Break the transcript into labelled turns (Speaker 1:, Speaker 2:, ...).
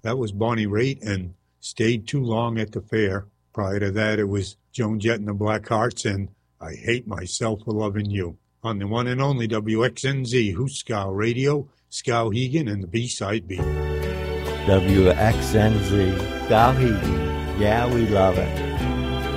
Speaker 1: That was Bonnie Raitt and Stayed Too Long at the Fair. Prior to that, it was Joan Jett and the Blackhearts and I Hate Myself for Loving You. On the one and only WXNZ, Hooskow Radio, Skowhegan and the B-Side Beat.
Speaker 2: WXNZ, Skowhegan. Yeah, we love it.